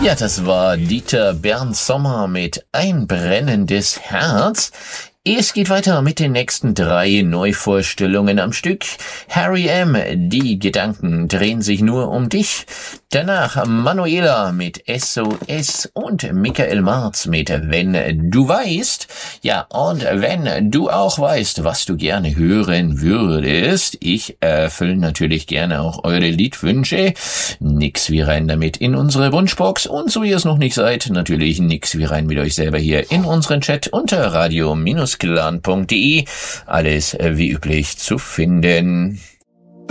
Ja, das war Dieter Bernd Sommer mit Ein brennendes Herz. Es geht weiter mit den nächsten 3 Neuvorstellungen am Stück. Harry M., Die Gedanken drehen sich nur um dich. Danach Manuela mit SOS und Michael Marz mit Wenn du weißt. Ja, und wenn du auch weißt, was du gerne hören würdest, ich erfülle natürlich gerne auch eure Liedwünsche. Nix wie rein damit in unsere Wunschbox und so ihr es noch nicht seid, natürlich nix wie rein mit euch selber hier in unseren Chat unter radio-clan.de. Alles wie üblich zu finden.